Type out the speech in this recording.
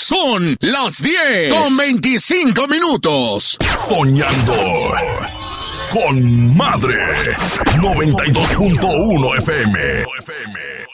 Son las 10:25. Soñando con Madre. 92.1 FM.